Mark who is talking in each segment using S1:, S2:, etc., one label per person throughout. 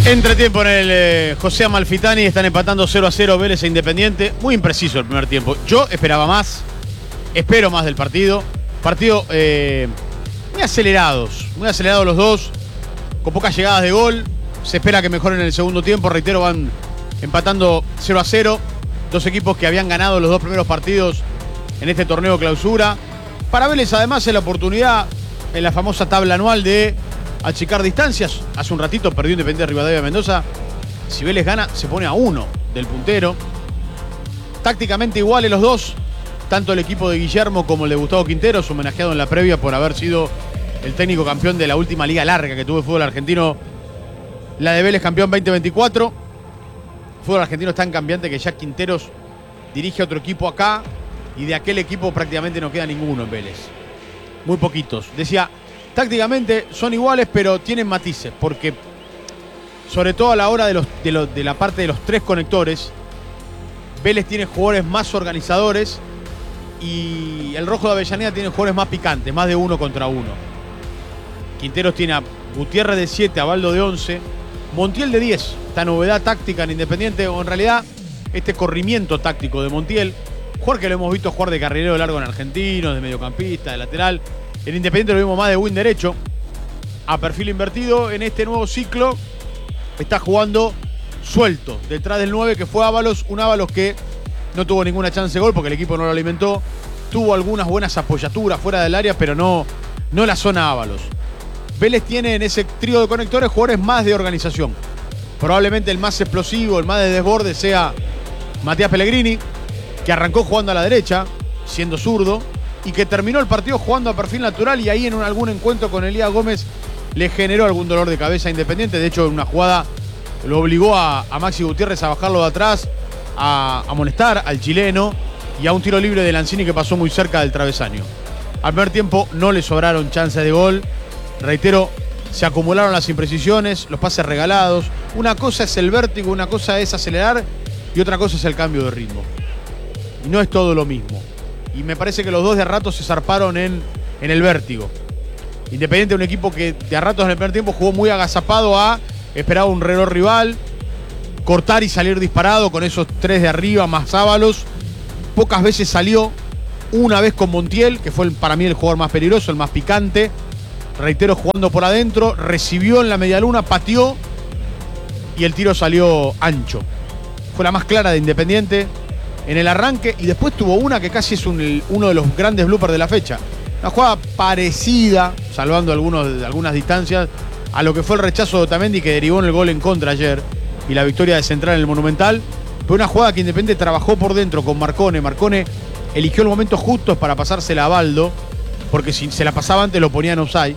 S1: Entretiempo en el José Amalfitani, están empatando 0-0 Vélez e Independiente. Muy impreciso el primer tiempo. Yo esperaba más, espero más del partido. Partido muy acelerados los dos, con pocas llegadas de gol. Se espera que mejoren en el segundo tiempo. Reitero, van empatando 0-0. Dos equipos que habían ganado los dos primeros partidos en este torneo clausura. Para Vélez, además, es la oportunidad en la famosa tabla anual de achicar distancias. Hace un ratito perdió Independiente Rivadavia Mendoza. Si Vélez gana, se pone a 1 del puntero. Tácticamente iguales los dos, tanto el equipo de Guillermo como el de Gustavo Quinteros, homenajeado en la previa por haber sido el técnico campeón de la última liga larga que tuvo el fútbol argentino, la de Vélez campeón 2024. El fútbol argentino es tan cambiante que ya Quinteros dirige a otro equipo acá y de aquel equipo prácticamente no queda ninguno en Vélez. Muy poquitos. Decía, tácticamente son iguales, pero tienen matices, porque sobre todo a la hora de la parte de los tres conectores, Vélez tiene jugadores más organizadores y el Rojo de Avellaneda tiene jugadores más picantes, más de 1 contra 1. Quinteros tiene a Gutiérrez de 7, a Baldo de 11, Montiel de 10. Esta novedad táctica en Independiente, o en realidad este corrimiento táctico de Montiel, jugador que lo hemos visto jugar de carrilero largo en Argentinos, de mediocampista, de lateral. En Independiente lo vimos más de win derecho, a perfil invertido. En este nuevo ciclo está jugando suelto, detrás del 9 que fue Ábalos. Un Ábalos que no tuvo ninguna chance de gol porque el equipo no lo alimentó. Tuvo algunas buenas apoyaturas fuera del área, pero no la zona Ábalos. Vélez tiene en ese trío de conectores jugadores más de organización. Probablemente el más explosivo, el más de desborde sea Matías Pellegrini, que arrancó jugando a la derecha, siendo zurdo, y que terminó el partido jugando a perfil natural, y ahí en algún encuentro con Elías Gómez le generó algún dolor de cabeza a Independiente. De hecho, en una jugada lo obligó a Maxi Gutiérrez a bajarlo de atrás, a amonestar al chileno, y a un tiro libre de Lanzini que pasó muy cerca del travesaño. Al primer tiempo no le sobraron chances de gol. Reitero, se acumularon las imprecisiones, los pases regalados. Una cosa es el vértigo, una cosa es acelerar y otra cosa es el cambio de ritmo. Y no es todo lo mismo. Y me parece que los dos de a ratos se zarparon en el vértigo. Independiente, un equipo que de a ratos en el primer tiempo jugó muy agazapado a esperar un reloj rival, cortar y salir disparado con esos tres de arriba más Ábalos. Pocas veces salió, una vez con Montiel, que fue para mí el jugador más peligroso, el más picante. Reitero, jugando por adentro, recibió en la medialuna, pateó y el tiro salió ancho. Fue la más clara de Independiente en el arranque, y después tuvo una que casi es uno de los grandes bloopers de la fecha. Una jugada parecida, salvando algunas distancias, a lo que fue el rechazo de Otamendi que derivó en el gol en contra ayer y la victoria de Central en el Monumental. Fue una jugada que Independiente trabajó por dentro con Marcone. Marcone eligió el momento justo para pasársela a Baldo, porque si se la pasaba antes lo ponían offside.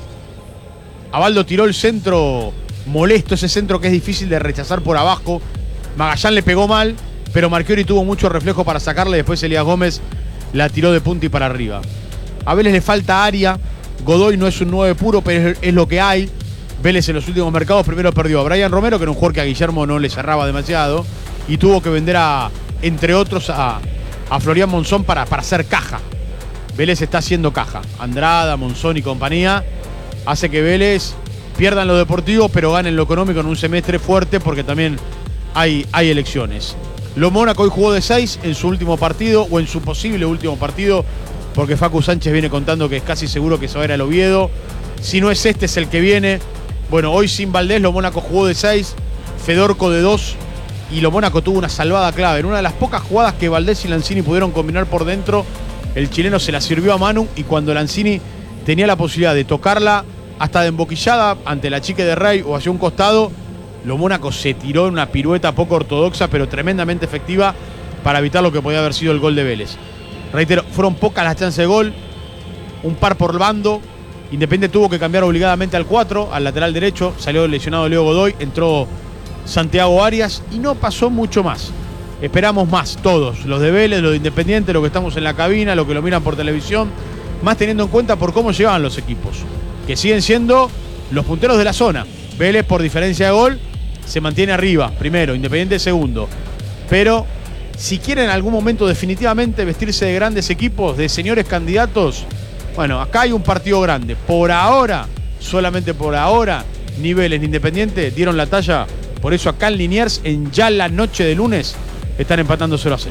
S1: A Baldo tiró el centro molesto, ese centro que es difícil de rechazar por abajo. Magallán le pegó mal, pero Marchiori tuvo mucho reflejo para sacarle. Después Elías Gómez la tiró de punta y para arriba. A Vélez le falta área. Godoy no es un 9 puro, pero es lo que hay. Vélez en los últimos mercados primero perdió a Brian Romero, que era un jugador que a Guillermo no le cerraba demasiado, y tuvo que vender entre otros a Florian Monzón para hacer caja. Vélez está haciendo caja. Andrada, Monzón y compañía hace que Vélez pierda en lo deportivo, pero gane en lo económico en un semestre fuerte, porque también hay elecciones. Lo Mónaco hoy jugó de 6 en su último partido, o en su posible último partido, porque Facu Sánchez viene contando que es casi seguro que se va a ir al Oviedo. Si no es este, es el que viene. Bueno, hoy sin Valdés, Lo Mónaco jugó de 6, Fedorco de 2, y Lo Mónaco tuvo una salvada clave. En una de las pocas jugadas que Valdés y Lanzini pudieron combinar por dentro, el chileno se la sirvió a Manu, y cuando Lanzini tenía la posibilidad de tocarla hasta de emboquillada ante la chique de Rey o hacia un costado, Lo Mónaco se tiró en una pirueta poco ortodoxa, pero tremendamente efectiva para evitar lo que podía haber sido el gol de Vélez. Reitero, fueron pocas las chances de gol, un par por bando. Independiente tuvo que cambiar obligadamente al 4, al lateral derecho. Salió lesionado Leo Godoy, entró Santiago Arias y no pasó mucho más. Esperamos más todos, los de Vélez, los de Independiente, los que estamos en la cabina, los que lo miran por televisión, más teniendo en cuenta por cómo llegaban los equipos, que siguen siendo los punteros de la zona. Vélez, por diferencia de gol, se mantiene arriba, primero, Independiente segundo. Pero si quieren en algún momento definitivamente vestirse de grandes equipos, de señores candidatos, bueno, acá hay un partido grande. Por ahora, solamente por ahora, ni Vélez ni Independiente dieron la talla Por eso acá en Liniers, en ya la noche de lunes, están empatando 0-0.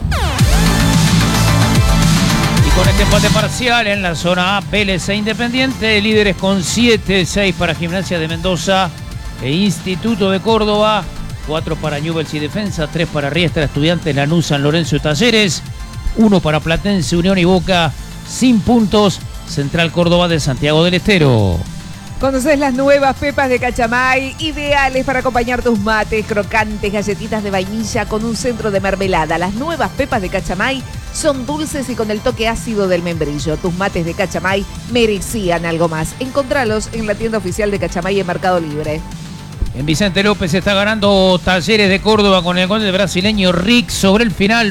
S2: Y con este empate parcial en la zona A, Vélez e Independiente, líderes con 7-6 para Gimnasia de Mendoza e Instituto de Córdoba, 4 para Newell's y Defensa, 3 para Riestra, Estudiantes, Lanús, San Lorenzo y Talleres, 1 para Platense, Unión y Boca, sin puntos, Central Córdoba de Santiago del Estero.
S3: ¿Conoces las nuevas pepas de Cachamay? Ideales para acompañar tus mates, crocantes, galletitas de vainilla con un centro de mermelada. Las nuevas pepas de Cachamay son dulces y con el toque ácido del membrillo. Tus mates de Cachamay merecían algo más. Encontralos en la tienda oficial de Cachamay en Mercado Libre.
S2: En Vicente López está ganando Talleres de Córdoba con el gol del brasileño Rick sobre el final,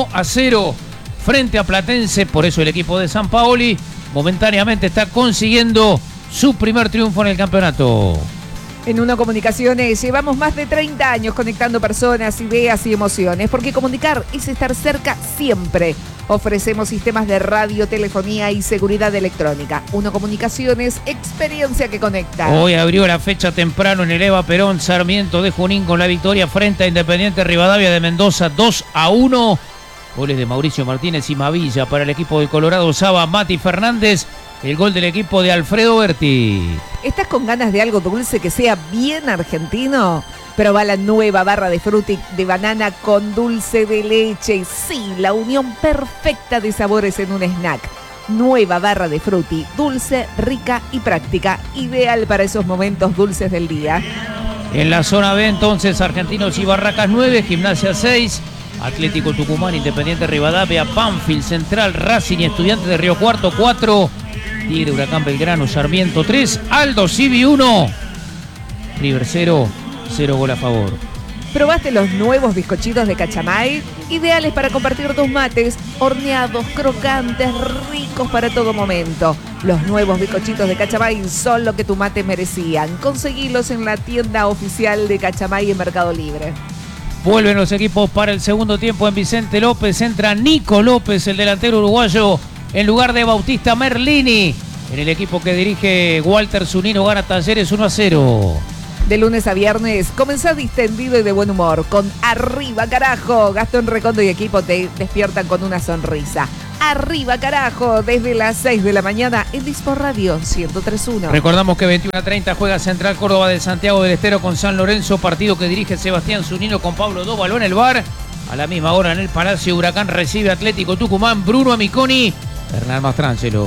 S2: 1-0 frente a Platense. Por eso el equipo de San Paoli momentáneamente está consiguiendo su primer triunfo en el campeonato.
S3: En Uno Comunicaciones llevamos más de 30 años conectando personas, ideas y emociones, porque comunicar es estar cerca siempre. Ofrecemos sistemas de radio, telefonía y seguridad electrónica. Uno Comunicaciones, experiencia que conecta.
S2: Hoy abrió la fecha temprano en el Eva Perón Sarmiento de Junín con la victoria frente a Independiente Rivadavia de Mendoza 2-1. Goles de Mauricio Martínez y Mavilla para el equipo de Colorado Saba, Mati Fernández. El gol del equipo de Alfredo Berti.
S3: ¿Estás con ganas de algo dulce que sea bien argentino? Proba la nueva barra de frutti de banana con dulce de leche. Sí, la unión perfecta de sabores en un snack. Nueva barra de frutti, dulce, rica y práctica. Ideal para esos momentos dulces del día.
S2: En la zona B entonces, Argentinos y Barracas 9, Gimnasia 6, Atlético Tucumán, Independiente Rivadavia, Banfield, Central, Racing y Estudiantes de Río Cuarto 4. Tigre, Huracán, Belgrano, Sarmiento 3, Aldo Civi 1, River 0, 0 gol a favor.
S3: ¿Probaste los nuevos bizcochitos de Cachamay? Ideales para compartir tus mates, horneados, crocantes, ricos para todo momento. Los nuevos bizcochitos de Cachamay son lo que tu mate merecían. Conseguilos en la tienda oficial de Cachamay en Mercado Libre.
S2: Vuelven los equipos para el segundo tiempo en Vicente López. Entra Nico López, el delantero uruguayo, en lugar de Bautista Merlini. En el equipo que dirige Walter Zunino gana Talleres 1-0.
S3: De lunes a viernes, comenzá distendido y de buen humor. Con Arriba Carajo, Gastón Recondo y equipo te despiertan con una sonrisa. Arriba Carajo, desde las 6 de la mañana en Dispor Radio 103.1.
S2: Recordamos que 21:30 juega Central Córdoba de Santiago del Estero con San Lorenzo, partido que dirige Sebastián Zunino con Pablo Dóvalo en el bar. A la misma hora en el Palacio Huracán recibe Atlético Tucumán, Bruno Amiconi, Hernán Mastrangelo.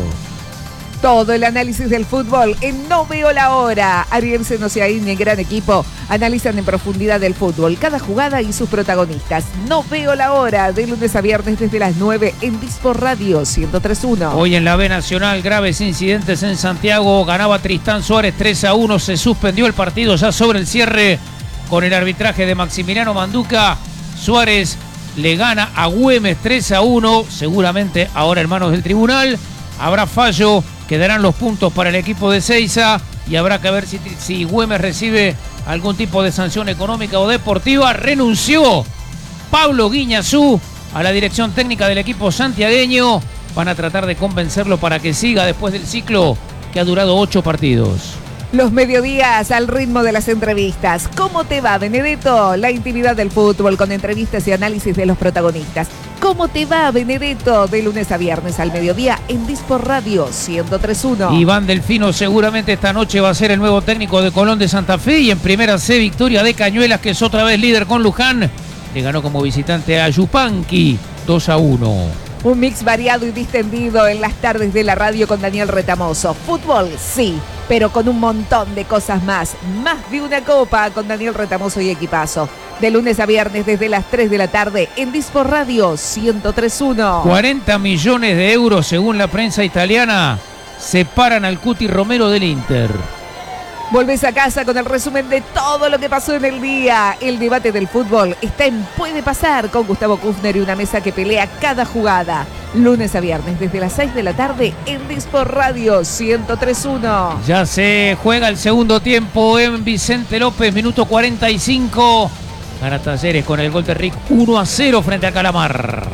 S3: Todo el análisis del fútbol en No Veo la Hora. Ariel Senosiaín y el gran equipo analizan en profundidad el fútbol, cada jugada y sus protagonistas. No Veo la Hora, de lunes a viernes desde las 9 en Dispor Radio 103.1.
S2: Hoy en la B Nacional, graves incidentes en Santiago. Ganaba Tristán Suárez 3-1. Se suspendió el partido ya sobre el cierre con el arbitraje de Maximiliano Manduca. Suárez le gana a Güemes 3-1. Seguramente ahora en manos del tribunal. Habrá fallo. Quedarán los puntos para el equipo de Seiza y habrá que ver si Güemes recibe algún tipo de sanción económica o deportiva. Renunció Pablo Guiñazú a la dirección técnica del equipo santiagueño. Van a tratar de convencerlo para que siga después del ciclo que ha durado 8 partidos.
S3: Los mediodías al ritmo de las entrevistas. ¿Cómo te va, Benedetto? La intimidad del fútbol con entrevistas y análisis de los protagonistas. ¿Cómo te va, Benedetto? De lunes a viernes al mediodía en Dispor Radio 103.1.
S2: Iván Delfino seguramente esta noche va a ser el nuevo técnico de Colón de Santa Fe y en primera C victoria de Cañuelas, que es otra vez líder con Luján. Le ganó como visitante a Yupanqui 2-1.
S3: Un mix variado y distendido en las tardes de la radio con Daniel Retamoso. Fútbol, sí, pero con un montón de cosas más. Más de una copa con Daniel Retamoso y equipazo. De lunes a viernes desde las 3 de la tarde en Dispor Radio 103.1.
S2: 40 millones de euros según la prensa italiana separan al Cuti Romero del Inter.
S3: Volvés a casa con el resumen de todo lo que pasó en el día. El debate del fútbol está en Puede Pasar con Gustavo Kufner y una mesa que pelea cada jugada. Lunes a viernes desde las 6 de la tarde en Dispor Radio 103.1.
S2: Ya se juega el segundo tiempo en Vicente López, minuto 45. Gana Talleres con el gol de Rick 1-0 frente a Calamar.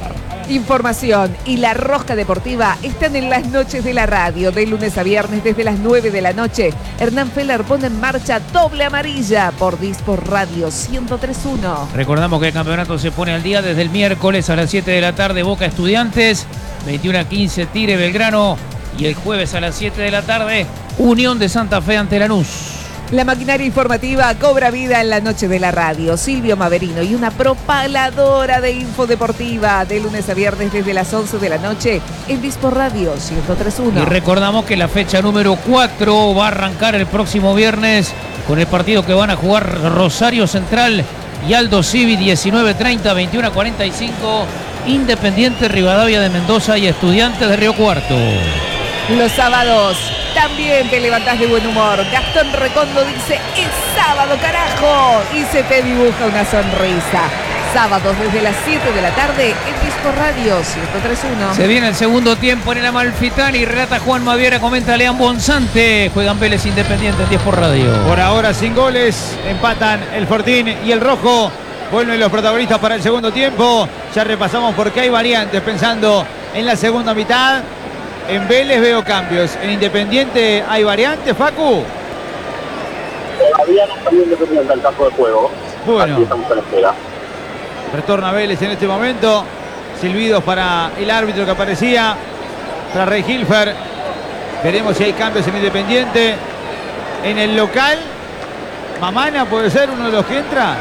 S3: Información y la rosca deportiva están en las noches de la radio, de lunes a viernes desde las 9 de la noche. Hernán Feller pone en marcha doble amarilla por Dispor Radio 103.1.
S2: Recordamos que el campeonato se pone al día desde el miércoles a las 7 de la tarde, Boca Estudiantes, 21:15 Tigre Belgrano, y el jueves a las 7 de la tarde, Unión de Santa Fe ante Lanús.
S3: La maquinaria informativa cobra vida en la noche de la radio. Silvio Maverino y una propaladora de info deportiva de lunes a viernes desde las 11 de la noche en Dispor Radio 103.1.
S2: Y recordamos que la fecha número 4 va a arrancar el próximo viernes con el partido que van a jugar Rosario Central y Aldo Civi, 19:30, 21:45, Independiente Rivadavia de Mendoza y Estudiantes de Río Cuarto.
S3: Los sábados también te levantás de buen humor. Gastón Recondo dice, es sábado, carajo, y se te dibuja una sonrisa. Sábados desde las 7 de la tarde en Dispor Radio 103.1.
S2: Se viene el segundo tiempo en el Amalfitani, relata Juan Maviera, comenta Leán Bonzante. Juegan Vélez Independiente en Dispor Radio.
S4: Por ahora sin goles, empatan el Fortín y el Rojo. Vuelven los protagonistas para el segundo tiempo. Ya repasamos por qué hay variantes pensando en la segunda mitad. En Vélez veo cambios. En Independiente hay variantes, Facu.
S5: Todavía no salió Independiente al campo de juego.
S4: Bueno.
S5: Aquí estamos a la espera.
S4: Retorna Vélez en este momento. Silbidos para el árbitro que aparecía. Para Rey Hilfer. Veremos si hay cambios en Independiente. En el local, Mamana puede ser uno de los que entra.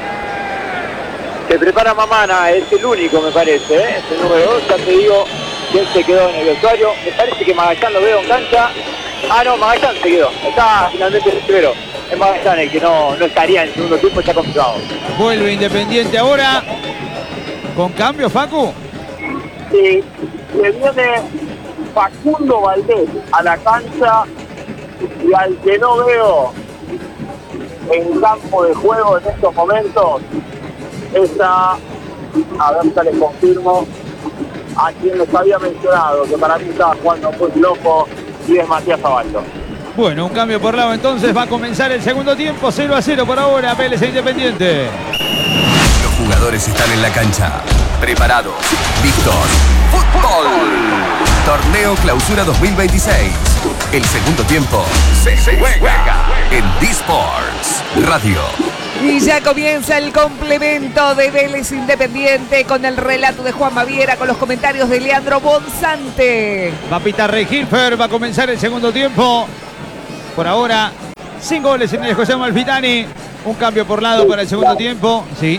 S5: Se prepara Mamana, es el único me parece, ¿eh? Es el número 2, ya te digo que él se quedó en el vestuario. Me parece que Magallán lo veo en cancha. Ah, no, Magallán se quedó. Está finalmente el primero. Es Magallán el que no estaría en el segundo tiempo, está confirmado.
S4: Vuelve Independiente ahora. ¿Con cambio, Facu?
S5: Sí, le viene Facundo Valdés a la cancha y al que no veo en campo de juego en estos momentos esa, a ver si les confirmo, a quien les había mencionado, que para mí estaba jugando muy loco, y es Matías Zaballo.
S4: Bueno, un cambio por lado entonces, va a comenzar el segundo tiempo, 0-0 por ahora, Vélez e Independiente.
S6: Los jugadores están en la cancha, preparados, listos. ¡Fútbol! Torneo Clausura 2026. El segundo tiempo se juega en D-Sports Radio.
S3: Y ya comienza el complemento de Vélez Independiente con el relato de Juan Maviera, con los comentarios de Leandro Bonzante.
S4: Va a pitar Rey Hilfer, va a comenzar el segundo tiempo. Por ahora, sin goles en el José Amalfitani. Un cambio por lado para el segundo tiempo. Sí.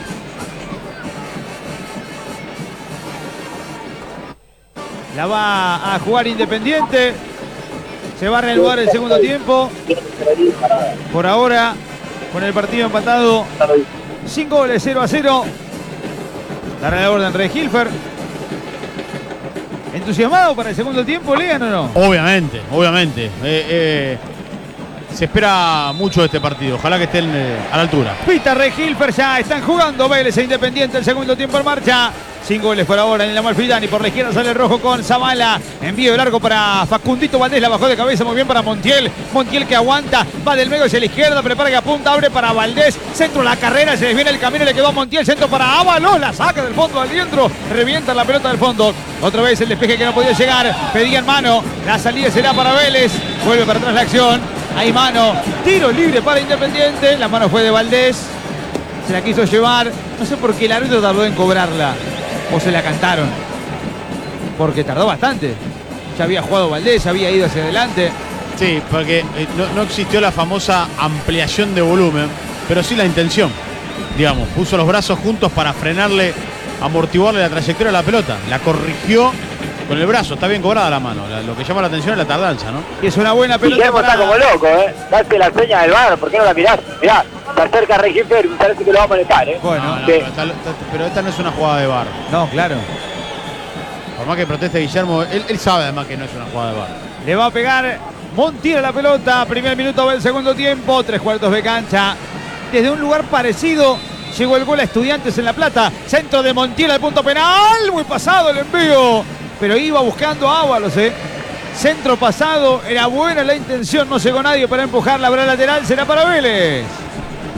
S4: La va a jugar Independiente. Se va a reanudar el segundo tiempo. Por ahora, con el partido empatado, sin goles, 0-0. Dará la orden Rey Hilfer. ¿Entusiasmado para el segundo tiempo, Lean, o no?
S1: Obviamente, obviamente. Se espera mucho de este partido. Ojalá que estén a la altura.
S4: Pita Rey Hilfer, ya están jugando Vélez e Independiente, el segundo tiempo en marcha. Sin goles por ahora en el Amalfitani. Por la izquierda sale el Rojo con Zavala. Envío largo para Facundito Valdés. La bajó de cabeza muy bien para Montiel. Montiel que aguanta. Va del medio hacia la izquierda. Prepara que apunta. Abre para Valdés. Centro a la carrera. Se desviene el camino. Le quedó a Montiel. Centro para Ábalos. La saca del fondo al dientro. Revienta la pelota del fondo. Otra vez el despeje que no podía llegar. Pedía en mano. La salida será para Vélez. Vuelve para atrás la acción. Hay mano. Tiro libre para Independiente. La mano fue de Valdés. Se la quiso llevar. No sé por qué el árbitro tardó en cobrarla. O se la cantaron. Porque tardó bastante. Ya había jugado Valdés, había ido hacia adelante.
S1: Sí, porque no existió la famosa ampliación de volumen, pero sí la intención. Digamos, puso los brazos juntos para frenarle, amortiguarle la trayectoria de la pelota. La corrigió con el brazo. Está bien cobrada la mano. Lo que llama la atención es la tardanza, ¿no?
S4: Y es una buena pelota.
S5: Guillermo está como loco, Date la seña del VAR, ¿por qué no la mirás? Mirá, se acerca Rey Hilfer, me parece que lo va a molestar,
S4: Bueno,
S1: No,
S5: sí.
S1: pero esta no es una jugada de VAR.
S4: no, claro.
S1: Por más que proteste Guillermo, él sabe además que no es una jugada de VAR.
S4: Le va a pegar Montiel a la pelota. Primer minuto del segundo tiempo. 3/4 de cancha. Desde un lugar parecido llegó el gol a Estudiantes en La Plata. Centro de Montiel al punto penal. Muy pasado el envío. Pero iba buscando a Ábalos, Centro pasado. Era buena la intención. No llegó nadie para empujar. La bola lateral será para Vélez.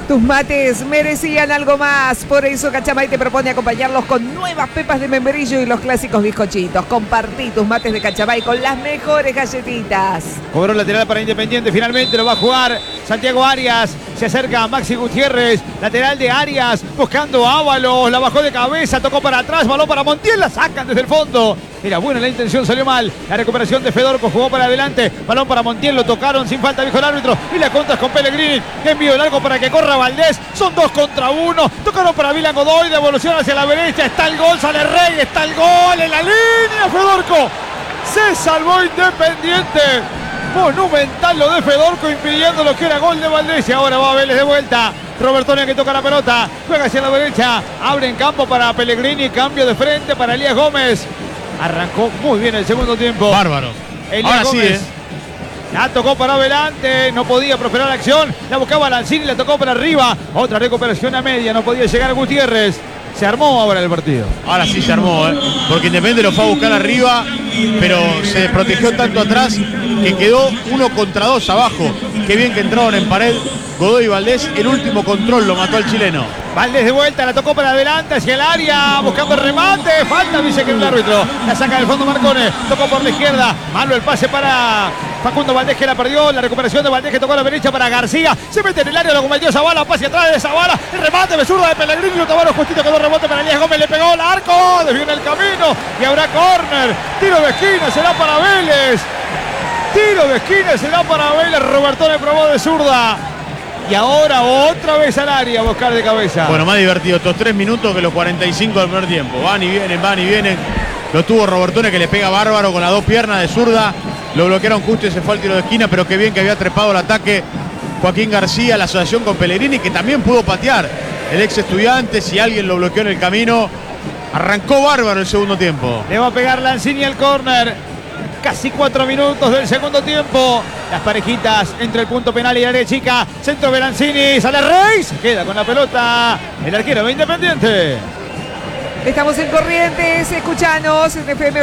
S3: Tus mates merecían algo más, por eso Cachamay te propone acompañarlos con nuevas pepas de membrillo y los clásicos bizcochitos. Compartí tus mates de Cachamay con las mejores galletitas.
S4: Cobró lateral para Independiente, finalmente lo va a jugar Santiago Arias. Se acerca a Maxi Gutiérrez, lateral de Arias, buscando a Ábalos, la bajó de cabeza, tocó para atrás, balón para Montiel, la sacan desde el fondo. Era buena la intención, salió mal. La recuperación de Fedorco, jugó para adelante, balón para Montiel, lo tocaron sin falta, dijo el árbitro. Y la contra con Pellegrini, que envió largo para que corra Valdés. Son 2 contra 1, tocaron para Vila Godoy, devolución hacia la derecha, está el gol, sale Rey, está el gol en la línea, Fedorco. Se salvó Independiente. Monumental lo de Fedorco, impidiendo lo que era gol de Valdés. Y ahora va Vélez de vuelta. Robertone que toca la pelota, juega hacia la derecha, abre en campo para Pellegrini, cambio de frente para Elías Gómez. Arrancó muy bien el segundo tiempo.
S1: Bárbaro.
S4: Elías
S1: Ahora
S4: Gómez.
S1: sí,
S4: La tocó para adelante, no podía prosperar la acción. La buscaba Lanzini, la tocó para arriba. Otra recuperación a media, no podía llegar Gutiérrez. Se armó ahora el partido.
S1: Ahora sí se armó, porque Independiente lo fue a buscar arriba, pero se desprotegió tanto atrás que quedó 1 contra 2 abajo. Qué bien que entraron en pared Godoy y Valdés. El último control lo mató al chileno.
S4: Valdés de vuelta, la tocó para adelante hacia el área, buscando el remate. Falta, dice que el árbitro. La saca del fondo Marcone, tocó por la izquierda. Malo el pase para Facundo Valdés, que la perdió. La recuperación de Valdés, que tocó a la derecha para García. Se mete en el área, lo cometió Zavala, pase atrás de Zavala. El remate de zurda de Pellegrini, Otavaro justito, quedó rebote para Elías Gómez, le pegó el arco, desvió en el camino y habrá córner. Tiro de esquina, será para Vélez. Tiro de esquina, será para Vélez. Robertone probó de zurda. Y ahora otra vez al área a buscar de cabeza.
S1: Bueno, más divertido estos 3 minutos que los 45 del primer tiempo. Van y vienen, van y vienen. Lo tuvo Robertone, que le pega bárbaro con las 2 piernas de zurda. Lo bloquearon justo y se fue al tiro de esquina, pero qué bien que había trepado el ataque Joaquín García, la asociación con Pellegrini, que también pudo patear el ex Estudiantes. Si alguien lo bloqueó en el camino, arrancó bárbaro el segundo tiempo.
S4: Le va a pegar Lanzini al córner. Casi 4 minutos del segundo tiempo. Las parejitas entre el punto penal y el área chica. Centro de Lanzini, sale Rey, se queda con la pelota el arquero de Independiente.
S3: Estamos en Corrientes, escuchanos en FM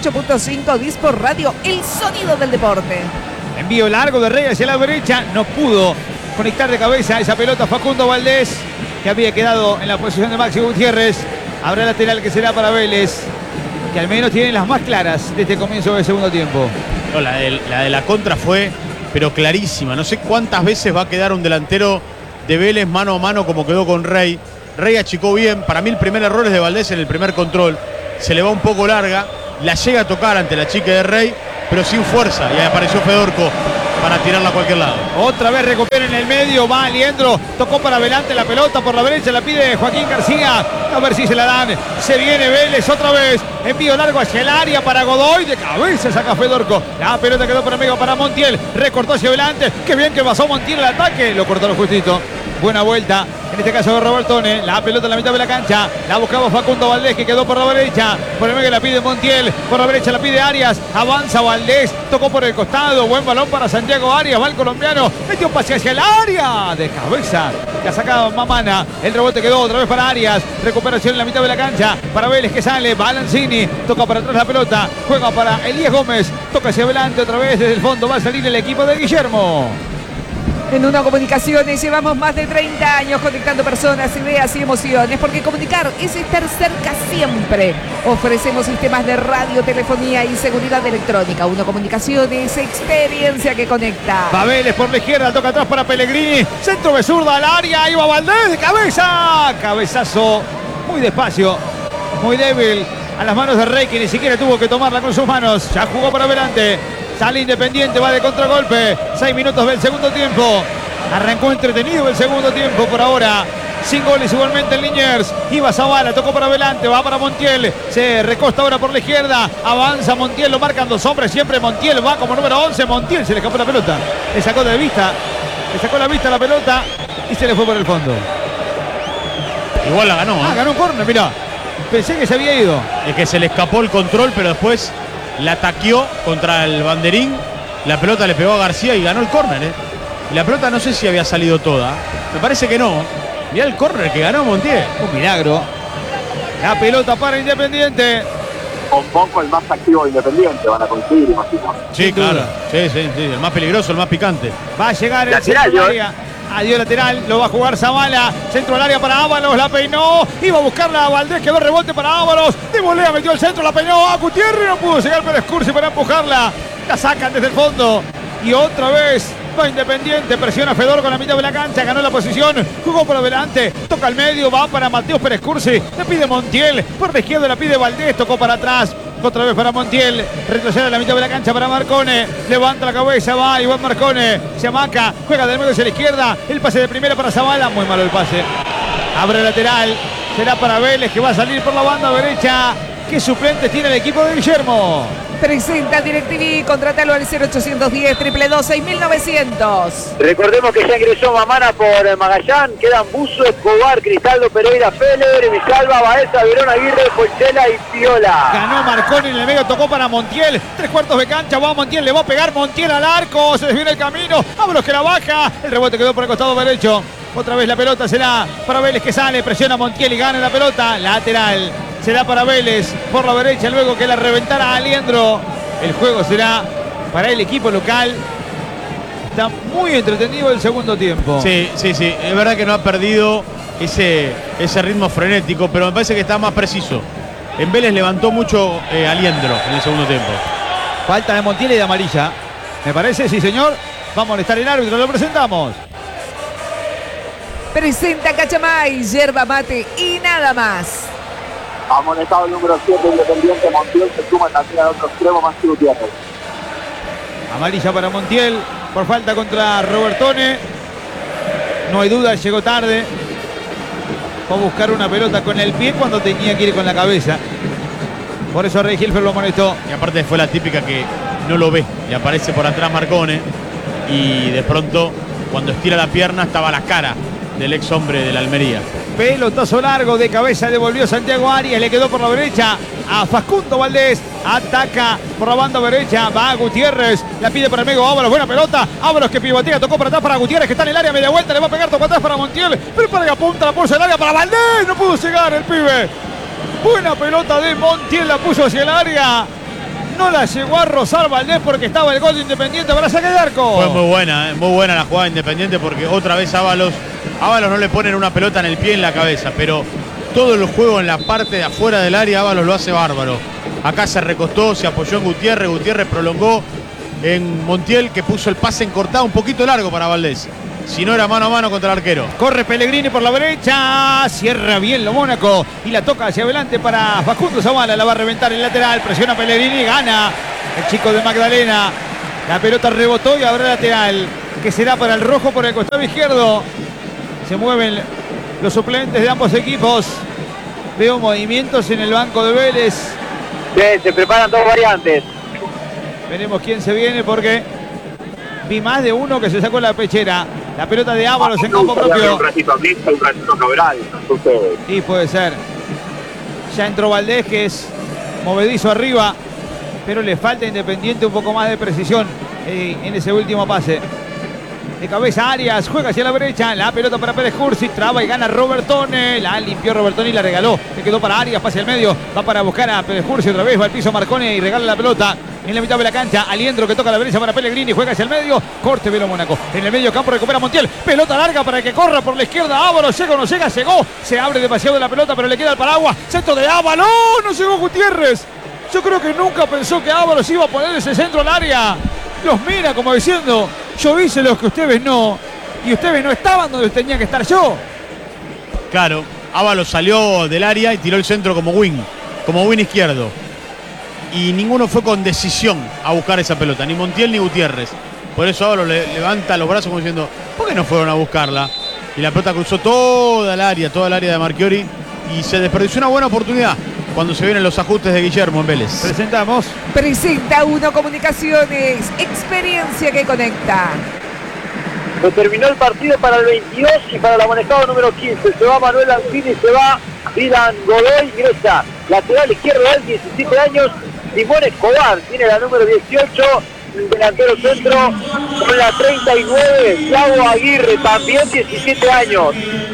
S3: 88.5, Dispor Radio, el sonido del deporte.
S4: Envío largo de Rey hacia la derecha, no pudo conectar de cabeza esa pelota Facundo Valdés, que había quedado en la posición de Maxi Gutiérrez. Habrá lateral que será para Vélez, que al menos tienen las más claras de este comienzo del segundo tiempo.
S1: No, la de la contra fue, pero clarísima. No sé cuántas veces va a quedar un delantero de Vélez mano a mano como quedó con Rey. Rey achicó bien. Para mí el primer error es de Valdés en el primer control. Se le va un poco larga. La llega a tocar ante la chica de Rey, pero sin fuerza. Y ahí apareció Fedorco para tirarla a cualquier lado.
S4: Otra vez recupera en el medio, va Aliendro, tocó para adelante la pelota, por la derecha la pide Joaquín García, a ver si se la dan. Se viene Vélez otra vez, envío largo hacia el área para Godoy, de cabeza saca Fedorco, la pelota quedó por amigo para Montiel, recortó hacia adelante, qué bien que pasó Montiel el ataque, lo cortaron justito. Buena vuelta, en este caso de Robertone, la pelota en la mitad de la cancha, la buscaba Facundo Valdés, que quedó por la derecha, por el medio la pide Montiel, por la derecha la pide Arias, avanza Valdés, tocó por el costado, buen balón para Santiago Arias, va el colombiano, metió un pase hacia el área, de cabeza, la sacaba Mamana, el rebote quedó otra vez para Arias, recuperación en la mitad de la cancha, para Vélez que sale, va Lanzini, toca para atrás la pelota, juega para Elías Gómez, toca hacia adelante otra vez desde el fondo, va a salir el equipo de Guillermo.
S3: En Uno Comunicaciones llevamos más de 30 años conectando personas, ideas y emociones, porque comunicar es estar cerca siempre. Ofrecemos sistemas de radio, telefonía y seguridad electrónica. Uno Comunicaciones, experiencia que conecta.
S4: Va Vélez por la izquierda, toca atrás para Pellegrini, centro de zurda al área, ahí va Valdés de cabeza, cabezazo, muy despacio, muy débil, a las manos de Rey, que ni siquiera tuvo que tomarla con sus manos, ya jugó para adelante. Sale Independiente, va de contragolpe. 6 minutos del segundo tiempo. Arrancó entretenido el segundo tiempo por ahora. Sin goles igualmente en Liniers. Iba Zavala, tocó para adelante, va para Montiel. Se recosta ahora por la izquierda. Avanza Montiel, lo marcan 2 hombres. Siempre Montiel va como número 11. Montiel se le escapó la pelota. Le sacó de vista. Le sacó la vista la pelota y se le fue por el fondo.
S1: Igual la ganó.
S4: Ganó un córner, mirá. Pensé que se había ido.
S1: Es que se le escapó el control, pero después la taqueó contra el banderín, la pelota le pegó a García y ganó el córner, Y la pelota no sé si había salido toda, me parece que no. Mirá el córner que ganó Montiel.
S4: Un milagro. La pelota para Independiente.
S5: Con poco el más activo de Independiente van a conseguir, imagino.
S1: Sí, claro. Sí, el más peligroso, el más picante.
S4: Va a llegar el
S5: Lateral,
S4: centro del área. Adiós lateral, lo va a jugar Zavala. Centro al área para Ábalos, la peinó. Iba a buscarla a Valdés, quedó rebote para Ábalos. De volea, metió el centro, la peinó a Gutiérrez. No pudo llegar Pérez Cursi para empujarla. La sacan desde el fondo. Y otra vez va Independiente, presiona a Fedor con la mitad de la cancha, ganó la posición, jugó por adelante, toca al medio, va para Mateus Pérez Cursi, le pide Montiel, por la izquierda la pide Valdés, tocó para atrás, otra vez para Montiel, retrocede a la mitad de la cancha para Marcone, levanta la cabeza, va Iván Marcone, se amaca, juega del medio hacia la izquierda, el pase de primera para Zavala, muy malo el pase, abre lateral, será para Vélez que va a salir por la banda derecha. ¿Qué suplentes tiene el equipo de Guillermo?
S3: Presenta DirecTV, contrátalo al 0810-222-6900.
S5: Recordemos que ya ingresó Mamana por Magallán, quedan Buzo, Escobar, Cristaldo, Pereira, Feller, Villalba, Baeza, Verón, Aguirre, Pochela y Piola.
S4: Ganó Marconi en el medio, tocó para Montiel, 3/4 de cancha, va Montiel, le va a pegar Montiel al arco, se desvió el camino, Ábalos que la baja, el rebote quedó por el costado derecho. Otra vez la pelota será para Vélez que sale, presiona a Montiel y gana la pelota, lateral. Será para Vélez por la derecha luego que la reventara Aliendro. El juego será para el equipo local. Está muy entretenido el segundo tiempo.
S1: Sí. Es verdad que no ha perdido ese ritmo frenético, pero me parece que está más preciso. En Vélez levantó mucho Aliendro en el segundo tiempo.
S4: Falta de Montiel y de amarilla. ¿Me parece? Sí, señor. Va a molestar el árbitro, lo presentamos.
S3: Presenta Cachamay, yerba mate y nada más.
S5: Amonestado el número 7, Independiente, Montiel se suma también al otro extremo, más Gutiérrez.
S4: Amarilla para Montiel por falta contra Robertone. No hay duda, llegó tarde. Fue a buscar una pelota con el pie cuando tenía que ir con la cabeza. Por eso Rey Hilfer lo amonestó.
S1: Y aparte fue la típica que no lo ve. Le aparece por atrás Marcone y de pronto cuando estira la pierna estaba la cara del ex hombre de la Almería.
S4: Pelotazo largo de cabeza, devolvió Santiago Arias, le quedó por la derecha a Facundo Valdés, ataca por la banda derecha, va Gutiérrez, la pide para el medio Ábalos, buena pelota, Ábalos que pivotea, tocó para atrás para Gutiérrez que está en el área, media vuelta, le va a pegar, tocó atrás para Montiel, pero para que apunta la pulsa del área para Valdés, no pudo llegar el pibe. Buena pelota de Montiel, la puso hacia el área. No la llegó a rozar Valdés porque estaba el gol de Independiente para saque de arco.
S1: Fue muy buena la jugada de Independiente porque otra vez Ábalos no le ponen una pelota en el pie en la cabeza, pero todo el juego en la parte de afuera del área Ábalos lo hace bárbaro. Acá se recostó, se apoyó en Gutiérrez prolongó en Montiel que puso el pase encortado un poquito largo para Valdés. Si no era mano a mano contra el arquero.
S4: Corre Pellegrini por la derecha. Cierra bien lo Mónaco. Y la toca hacia adelante para Facundo Zavala. La va a reventar el lateral. Presiona Pellegrini. Gana el chico de Magdalena. La pelota rebotó y habrá lateral. Que será para el rojo por el costado izquierdo. Se mueven los suplentes de ambos equipos. Veo movimientos en el banco de Vélez.
S5: Sí, se preparan dos variantes.
S4: Veremos quién se viene porque vi más de uno que se sacó la pechera. La pelota de Ábalos en campo propio.
S5: Un ratito Mixto, un ratito Cabral.
S4: Sí, puede ser. Ya entró Valdés, que es movedizo arriba, pero le falta a Independiente un poco más de precisión en ese último pase. De cabeza Arias, juega hacia la derecha, la pelota para Pérez Cursi, traba y gana Robertone, la limpió Robertone y la regaló, le quedó para Arias, pase al medio, va para buscar a Pérez Cursi otra vez, va al piso Marcone y regala la pelota en la mitad de la cancha, Aliendro que toca a la derecha para Pellegrini, juega hacia el medio, corte Velo Mónaco, en el medio campo recupera Montiel, pelota larga para que corra por la izquierda, Ábalos, llega o no llega, llegó, se abre demasiado la pelota pero le queda el paraguas, centro de Ábalos, no llegó Gutiérrez, yo creo que nunca pensó que Ábalos iba a poner ese centro al área, los mira como diciendo, yo hice lo que ustedes no, y ustedes no estaban donde tenía que estar yo.
S1: Claro, Ábalos salió del área y tiró el centro como wing izquierdo. Y ninguno fue con decisión a buscar esa pelota, ni Montiel ni Gutiérrez. Por eso Ábalos levanta los brazos como diciendo, ¿por qué no fueron a buscarla? Y la pelota cruzó toda el área de Marchiori y se desperdició una buena oportunidad cuando se vienen los ajustes de Guillermo en Vélez.
S4: Presentamos.
S3: Presenta Uno Comunicaciones, experiencia que conecta.
S5: Se terminó el partido para el 22 y para el amonestado número 15. Se va Manuel Ancini, se va Dylan Godoy, ingresa lateral izquierdo de él, 17 años, Simón Escobar, tiene la número 18, delantero centro con la 39, Thiago Aguirre, también 17 años.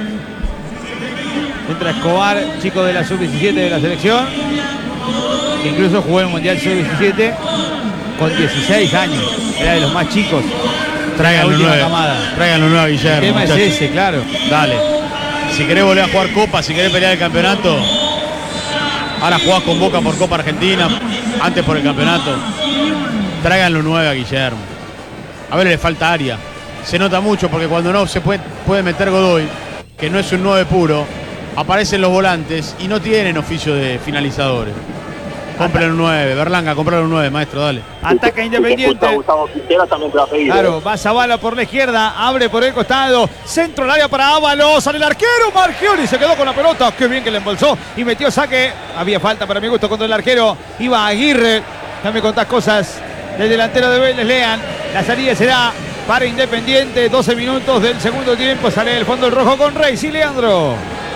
S4: Entra Escobar, chico de la sub-17 de la selección, que incluso jugó en el Mundial sub-17 con 16 años, era de los más chicos
S1: Tráiganlo
S4: última
S1: 9.
S4: camada.
S1: Tráiganlo 9 a Guillermo.
S4: El tema es
S1: muchachos.
S4: ese, claro.
S1: Dale. Si querés volver a jugar Copa, si querés pelear el campeonato, ahora jugás con Boca por Copa Argentina, antes por el campeonato. Tráiganlo 9 a Guillermo. A ver, le falta área. Se nota mucho porque cuando no se puede meter Godoy, que no es un 9 puro, aparecen los volantes y no tienen oficio de finalizadores. Compren un 9, Berlanga, comprar un 9, maestro, dale.
S4: Ataca Independiente.
S5: Gustavo Quintero también te va a pedir.
S4: Claro, va Zavala por la izquierda, abre por el costado, centro al área para Ábalos, sale el arquero, Marchiori se quedó con la pelota, qué bien que le embolsó y metió saque, había falta para mi gusto contra el arquero, iba Aguirre, ya me contás cosas del delantero de Vélez, lean, la salida será para Independiente, 12 minutos del segundo tiempo, sale del fondo el rojo con Rey, sí, Leandro.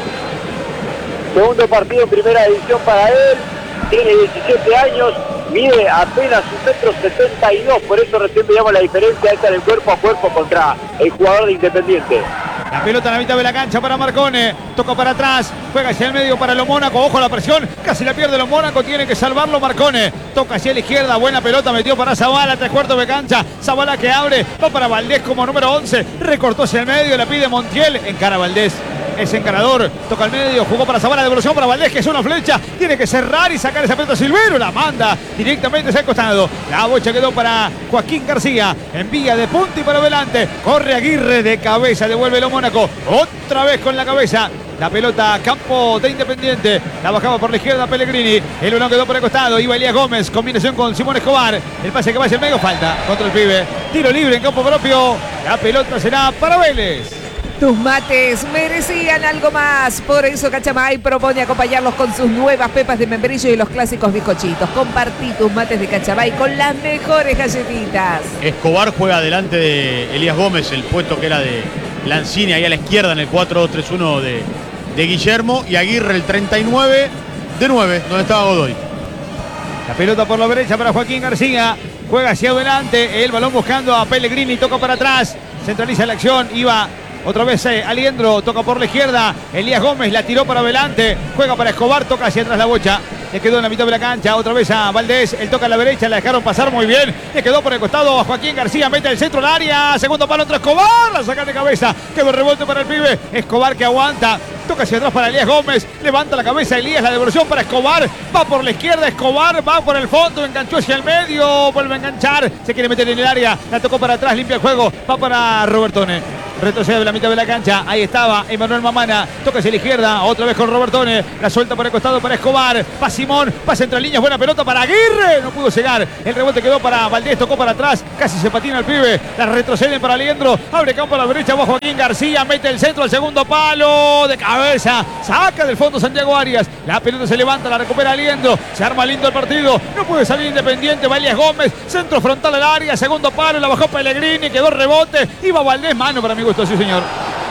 S5: Segundo partido en primera división para él. Tiene 17 años, mide apenas 1,72 m, por eso recién veíamos la diferencia esta del cuerpo a cuerpo contra el jugador de Independiente.
S4: La pelota en la mitad de la cancha para Marcone, toca para atrás, juega hacia el medio para Lo Mónaco, ojo a la presión, casi la pierde Lo Mónaco, tiene que salvarlo Marcone, toca hacia la izquierda, buena pelota, metió para Zavala, 3/4 de cancha, Zavala que abre, va para Valdés como número 11, recortó hacia el medio, la pide Montiel, encara Valdés. Es encarador, toca al medio, jugó para Zavala, devolución para Valdés, que es una flecha, tiene que cerrar y sacar esa pelota Silvero, la manda directamente hacia el costado, la bocha quedó para Joaquín García, envía de punta y para adelante, corre Aguirre de cabeza, devuelve Lo Mónaco, otra vez con la cabeza, la pelota a campo de Independiente, la bajaba por la izquierda Pellegrini, el balón quedó por el costado, iba Elías Gómez, combinación con Simón Escobar, el pase que va hacia el medio, falta contra el pibe, tiro libre en campo propio, la pelota será para Vélez.
S3: Tus mates merecían algo más. Por eso Cachamay propone acompañarlos con sus nuevas pepas de membrillo y los clásicos bizcochitos. Compartí tus mates de Cachamay con las mejores galletitas.
S1: Escobar juega delante de Elías Gómez, el puesto que era de Lanzini, ahí a la izquierda en el 4-2-3-1 de Guillermo. Y Aguirre el 39 de 9, donde estaba Godoy.
S4: La pelota por la derecha para Joaquín García. Juega hacia adelante. El balón buscando a Pellegrini. Toca para atrás. Centraliza la acción. Iba otra vez Aliendro. Toca por la izquierda. Elías Gómez la tiró para adelante. Juega para Escobar. Toca hacia atrás la bocha. Le quedó en la mitad de la cancha. Otra vez a Valdés. Él toca a la derecha. La dejaron pasar muy bien. Le quedó por el costado a Joaquín García. Mete el centro al área. Segundo palo entre Escobar. La saca de cabeza. Quedó el rebote para el pibe. Escobar que aguanta. Toca hacia atrás para Elías Gómez. Levanta la cabeza Elías. La devolución para Escobar. Va por la izquierda. Escobar va por el fondo. Enganchó hacia el medio. Vuelve a enganchar. Se quiere meter en el área. La tocó para atrás. Limpia el juego. Va para Robertone. Retrocede de la mitad de la cancha. Ahí estaba Emanuel Mamana. Toca hacia la izquierda. Otra vez con Robertone. La suelta por el costado para Escobar. Va Simón. Pasa entre líneas. Buena pelota para Aguirre. No pudo llegar. El rebote quedó para Valdés. Tocó para atrás. Casi se patina el pibe. La retrocede para Aliendro. Abre campo a la derecha. Va Joaquín García. Mete el centro al segundo palo. De cabeza. Saca del fondo Santiago Arias. La pelota se levanta. La recupera Aliendro. Se arma lindo el partido. No puede salir Independiente. Va Elías Gómez. Centro frontal al área. Segundo palo. La bajó Pellegrini. Quedó rebote. Iba Valdés. Mano para mi gusto. Sí, señor.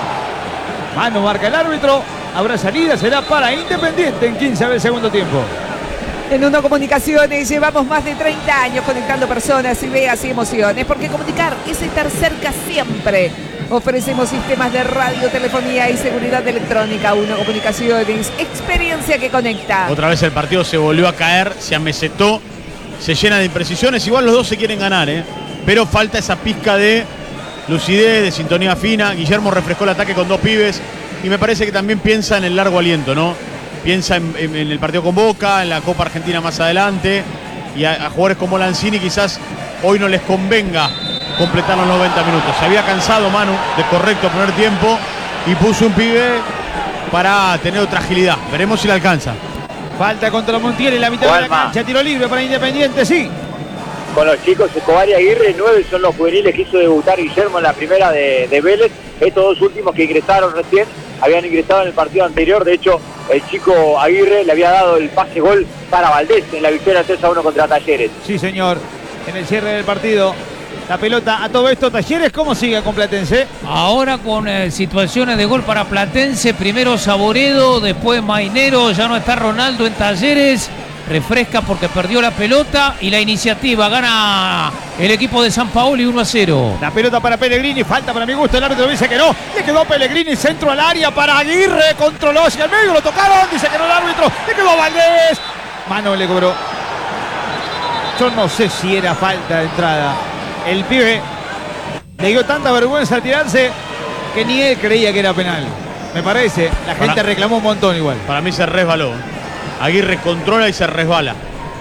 S4: Mano marca el árbitro. Habrá salida. Será para Independiente en 15 del segundo tiempo.
S3: En Uno Comunicaciones llevamos más de 30 años conectando personas, ideas y emociones, porque comunicar es estar cerca siempre. Ofrecemos sistemas de radio, telefonía y seguridad electrónica. Uno Comunicaciones, experiencia que conecta.
S1: Otra vez el partido se volvió a caer, se amesetó, se llena de imprecisiones. Igual los dos se quieren ganar, pero falta esa pizca de lucidez, de sintonía fina. Guillermo refrescó el ataque con dos pibes y me parece que también piensa en el largo aliento, ¿no? Piensa en el partido con Boca, en la Copa Argentina más adelante, y a jugadores como Lanzini quizás hoy no les convenga completar los 90 minutos. Se había cansado Manu de correcto primer tiempo y puso un pibe para tener otra agilidad. Veremos si le alcanza.
S4: Falta contra Montiel en la mitad de la cancha. Tiro libre para Independiente, sí.
S5: Con los chicos Escobar y Aguirre, 9 son los juveniles que hizo debutar Guillermo en la primera de Vélez. Estos dos últimos que ingresaron recién habían ingresado en el partido anterior. De hecho, el chico Aguirre le había dado el pase gol para Valdés en la victoria 3-1 contra Talleres.
S4: Sí, señor. En el cierre del partido. La pelota a todo esto. Talleres, ¿cómo sigue con Platense?
S2: Ahora con situaciones de gol para Platense. Primero Saboredo, después Mainero. Ya no está Ronaldo en Talleres. Refresca porque perdió la pelota y la iniciativa. Gana el equipo de San Paoli 1-0.
S4: La pelota para Pellegrini. Falta para mi gusto. El árbitro dice que no. Le quedó Pellegrini. Centro al área para Aguirre. Controló hacia el medio. Lo tocaron. Dice que no el árbitro. Le quedó Valdés. Mano le cobró. Yo no sé si era falta de entrada. El pibe Le dio tanta vergüenza al tirarse que ni él creía que era penal. Me parece. La gente reclamó un montón igual.
S1: Para mí se resbaló. Aguirre controla y se resbala.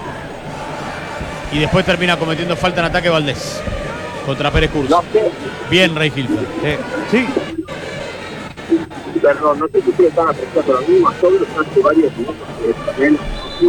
S1: Y después termina cometiendo falta en ataque Valdés. Contra Pérez Cursi.
S5: No sé,
S1: Bien, Rey Hilfer.
S4: Sí.
S5: perdón, no sé si ustedes están apreciando lo mismo. Todos los hace varios minutos que también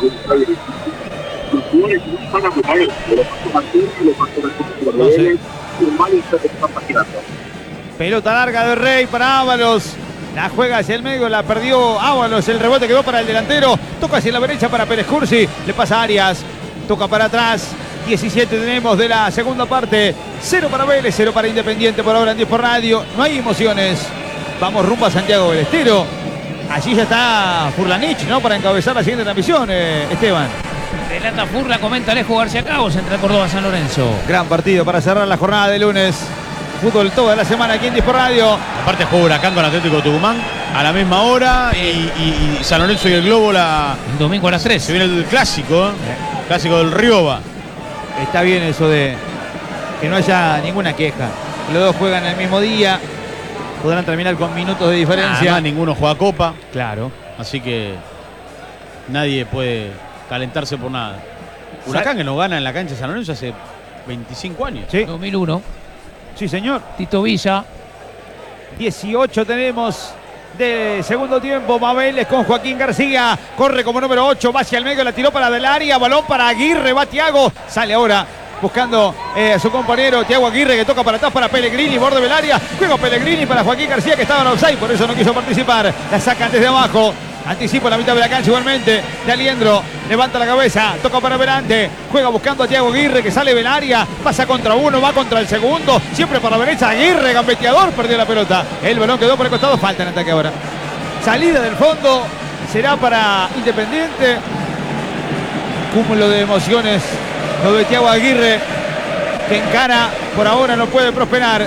S5: los jugadores no están aplicados. Los pasó Martín y los pasó Martín.
S4: No sé.
S5: Un mal instante que están patinando.
S4: Pelota larga de Rey para Ábalos. La juega hacia el medio, la perdió Ábalos. El rebote quedó para el delantero. Toca hacia la derecha para Pérez Cursi. Le pasa a Arias. Toca para atrás. 17 tenemos de la segunda parte. 0 para Vélez, 0 para Independiente por ahora en 10 por radio. No hay emociones. Vamos rumbo a Santiago del Estero. Allí ya está Furlanich, ¿no? Para encabezar la siguiente transmisión, Esteban.
S2: Relata Furla, comenta Alejo García Cabo, Central Córdoba San Lorenzo.
S4: Gran partido para cerrar la jornada de lunes. Fútbol toda la semana aquí en 10 por radio.
S1: Aparte juega Huracán con Atlético Tucumán a la misma hora y San Lorenzo y el Globo
S2: El domingo a las 3.
S1: se viene el clásico, clásico del Rioba.
S4: Está bien eso de que no haya ninguna queja. Los dos juegan el mismo día. Podrán terminar con minutos de diferencia.
S1: Además ninguno juega Copa,
S4: Claro.
S1: así que nadie puede calentarse por nada. Huracán que no gana en la cancha de San Lorenzo hace 25 años.
S4: Sí,
S2: 2001.
S4: sí señor.
S2: Tito Villa.
S4: 18 tenemos de segundo tiempo. Mabeles con Joaquín García. Corre como número 8. Va hacia el medio. La tiró para del área. Balón para Aguirre. Va Thiago. Sale ahora buscando a su compañero Thiago Aguirre, que toca para atrás para Pellegrini. Borde del área. Juega Pellegrini para Joaquín García, que estaba en offside. Por eso no quiso participar. La sacan desde abajo. Anticipa la mitad de la cancha igualmente. De Aliendro. Levanta la cabeza. Toca para adelante. Juega buscando a Thiago Aguirre, que sale del área. Pasa contra uno. Va contra el segundo. Siempre para la derecha. Aguirre, gambeteador. Perdió la pelota. El balón quedó por el costado. Falta en ataque ahora. Salida del fondo. Será para Independiente. Cúmulo de emociones. Lo de Thiago Aguirre, que encara. Por ahora no puede prosperar.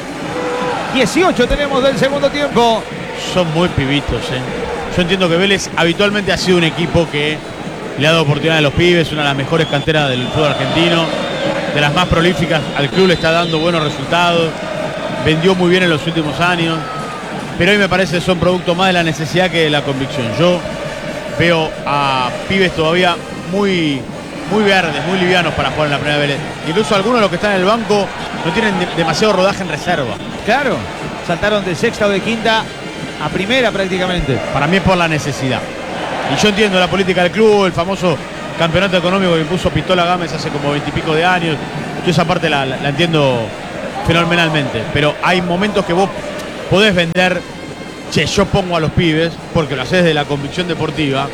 S4: 18 tenemos del segundo tiempo.
S1: Son muy pibitos, Yo entiendo que Vélez habitualmente ha sido un equipo que le ha dado oportunidad a los pibes, una de las mejores canteras del fútbol argentino, de las más prolíficas. Al club le está dando buenos resultados, vendió muy bien en los últimos años, pero hoy me parece que son producto más de la necesidad que de la convicción. Yo veo a pibes todavía muy verdes, muy livianos para jugar en la primera Vélez. Incluso algunos de los que están en el banco no tienen demasiado rodaje en reserva.
S4: Claro, saltaron de sexta o de quinta a primera prácticamente.
S1: Para mí es por la necesidad. Y yo entiendo la política del club, el famoso campeonato económico que impuso Pistola Gámez hace como 20 y pico de años. Yo esa parte la entiendo fenomenalmente. Pero hay momentos que vos podés vender, che, yo pongo a los pibes, porque lo haces de la convicción deportiva.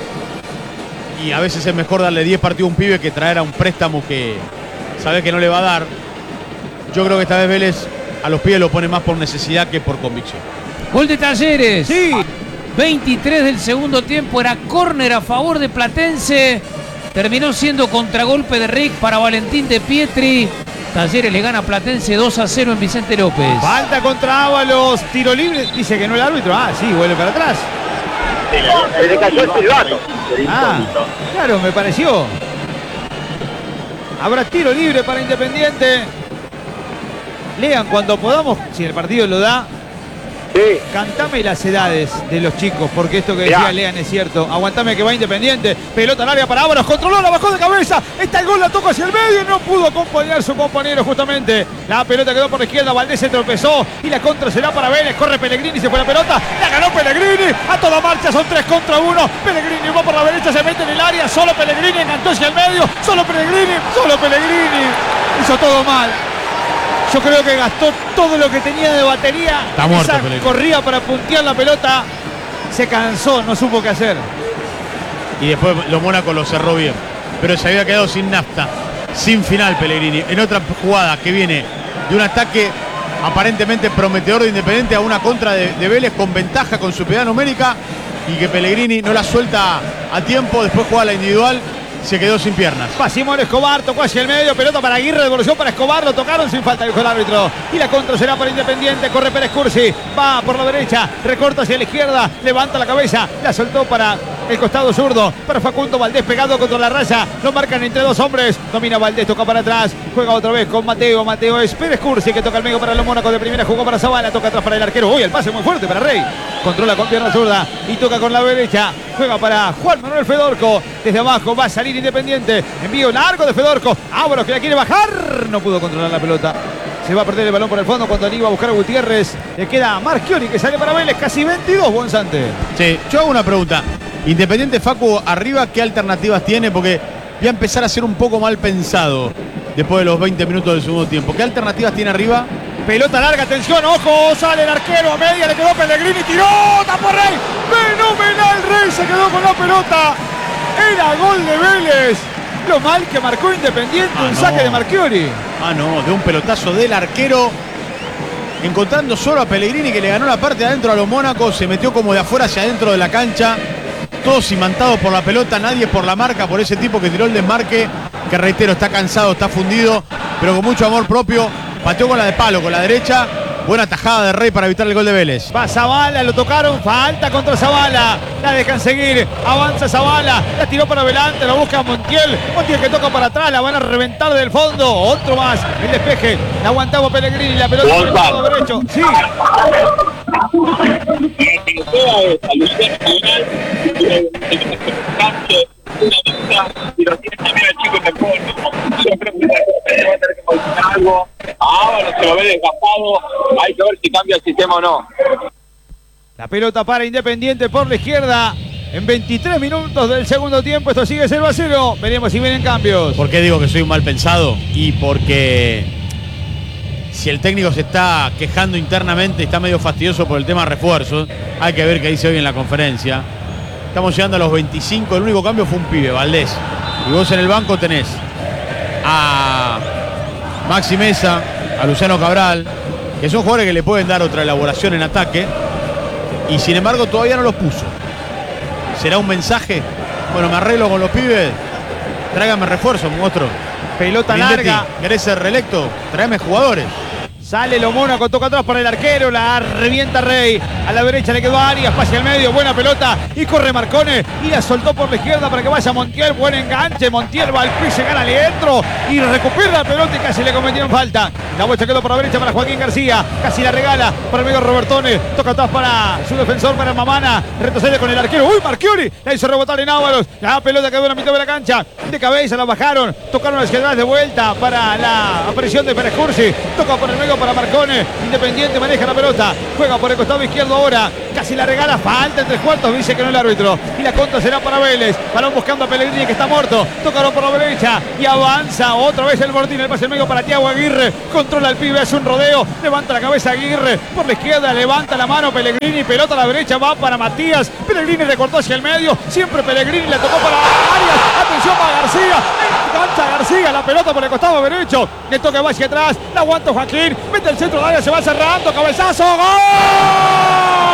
S1: Y a veces es mejor darle 10 partidos a un pibe que traer a un préstamo que sabés que no le va a dar. Yo creo que esta vez Vélez a los pibes lo pone más por necesidad que por convicción.
S2: Gol de Talleres.
S4: Sí.
S2: 23 del segundo tiempo. Era córner a favor de Platense. Terminó siendo contragolpe de Rick para Valentín de Pietri. Talleres le gana a Platense 2-0 en Vicente López.
S4: Falta contra Ábalos. Tiro libre. Dice que no el árbitro. Ah, sí, vuelve para atrás.
S5: Se le cayó el silbato.
S4: Ah, claro, me pareció. Habrá tiro libre para Independiente. Lean cuando podamos, si el partido lo da.
S5: Sí.
S4: Cantame las edades de los chicos, porque esto que decía
S5: Mirá.
S4: Lean es cierto. Aguantame que va Independiente. Pelota al área para Ábalos. Controló, la bajó de cabeza. Está el gol, la tocó hacia el medio. No pudo acompañar su compañero justamente. La pelota quedó por la izquierda. Valdés se tropezó. Y la contra será para Vélez. Corre Pellegrini, se fue la pelota. La ganó Pellegrini. A toda marcha son 3 contra 1. Pellegrini va por la derecha, se mete en el área. Solo Pellegrini encantó hacia el medio. Solo Pellegrini. Hizo todo mal. Yo creo que gastó todo lo que tenía de batería.
S1: Está muerto
S4: Esa
S1: Pellegrini.
S4: corría para puntear la pelota. Se cansó, no supo qué hacer.
S1: Y después los Mónaco lo cerró bien. Pero se había quedado sin nafta, sin final Pellegrini. En otra jugada que viene de un ataque aparentemente prometedor de Independiente a una contra de Vélez con ventaja, con superioridad numérica, y que Pellegrini no la suelta a tiempo. Después juega la individual, se quedó sin piernas.
S4: Va Simón Escobar, tocó hacia el medio, pelota para Aguirre, devolución para Escobar, lo tocaron sin falta, dijo el árbitro. Y la contra será para Independiente, corre Pérez Cursi, va por la derecha, recorta hacia la izquierda, levanta la cabeza, la soltó para el costado zurdo para Facundo Valdés, pegado contra la raya. Lo marcan entre dos hombres. Domina Valdés, toca para atrás. Juega otra vez con Mateo. Mateo es Pérez Cursi, que toca al medio para los Mónacos de primera. Jugó para Zavala, toca atrás para el arquero. Uy, el pase muy fuerte para Rey. Controla con pierna zurda y toca con la derecha. Juega para Juan Manuel Fedorco. Desde abajo va a salir Independiente. Envío largo de Fedorco. Ábalos, que la quiere bajar. No pudo controlar la pelota. Se va a perder el balón por el fondo cuando iba a buscar a Gutiérrez. Le queda Marchiori, que sale para Vélez. Casi 22, Bonsante.
S1: Sí, yo hago una pregunta. Independiente, Facu, arriba, ¿qué alternativas tiene? Porque voy a empezar a ser un poco mal pensado después de los 20 minutos del segundo tiempo. ¿Qué alternativas tiene arriba?
S4: Pelota larga, atención, ojo, sale el arquero a media, le quedó Pellegrini, tiró, tapó Rey. Fenomenal, Rey se quedó con la pelota. Era gol de Vélez. Lo mal que marcó Independiente, un saque de Marchiori.
S1: No, de un pelotazo del arquero, encontrando solo a Pellegrini, que le ganó la parte de adentro a los Mónacos, se metió como de afuera hacia adentro de la cancha, todos imantados por la pelota, nadie por la marca, por ese tipo que tiró el desmarque, que reitero, está cansado, está fundido, pero con mucho amor propio, pateó con la de palo, con la derecha. Buena tajada de Rey para evitar el gol de Vélez.
S4: Va Zavala, lo tocaron, falta contra Zavala. La dejan seguir, avanza Zavala, la tiró para adelante, lo busca Montiel. Montiel que toca para atrás, la van a reventar del fondo. Otro más, el despeje. La aguantaba Pellegrini, la pelota por el lado derecho. Sí.
S5: Y lo tiene también el chico que pone. Yo creo que va a tener que modificar algo. Ahora se lo ve desgastado. Hay que ver si cambia el sistema o no.
S4: La pelota para Independiente por la izquierda. En 23 minutos del segundo tiempo, esto sigue 0-0. Veremos si vienen cambios.
S1: ¿Por qué digo que soy un mal pensado? Y porque si el técnico se está quejando internamente, está medio fastidioso por el tema refuerzos, hay que ver qué dice hoy en la conferencia. Estamos llegando a los 25, el único cambio fue un pibe, Valdés. Y vos en el banco tenés a Maxi Mesa, a Luciano Cabral, que son jugadores que le pueden dar otra elaboración en ataque, y sin embargo todavía no los puso. ¿Será un mensaje? Bueno, me arreglo con los pibes, tráigame refuerzos, monstruo.
S4: Pelota
S1: Grindetti,
S4: larga.
S1: ¿querés ser reelecto? Tráeme jugadores.
S4: Sale lo Mónaco, toca atrás para el arquero, la revienta Rey. A la derecha le quedó Arias, pase al medio, buena pelota. Y corre Marcone y la soltó por la izquierda para que vaya Montiel. Buen enganche, Montiel va al piso, gana Liendro y recupera la pelota y casi le cometieron falta. La bocha quedó por la derecha para Joaquín García, casi la regala para el amigo Robertone. Toca atrás para su defensor, para Mamana. Retrocede con el arquero. ¡Uy, Marchiori! La hizo rebotar en Ábalos. La pelota quedó en la mitad de la cancha. De cabeza la bajaron. Tocaron las quedadas de vuelta para la aparición de Pérez Cursi. Toca por el medio para Marcone. Independiente maneja la pelota. Juega por el costado izquierdo ahora. Casi la regala. Falta en 3/4. Dice que no el árbitro. Y la contra será para Vélez. Balón buscando a Pellegrini, que está muerto. Tocaron por la derecha. Y avanza otra vez el Bortín. El pase al medio para Thiago Aguirre. Controla el pibe. Hace un rodeo. Levanta la cabeza Aguirre. Por la izquierda levanta la mano Pellegrini. Pelota a la derecha. Va para Matías. Pellegrini recortó hacia el medio. Siempre Pellegrini le tocó para Arias. Atención para García. Engancha García. La pelota por el costado derecho. Le toca va hacia atrás. La aguanta Joaquín. Mete el centro de área. Se va cerrando. Cabezazo. ¡Gol!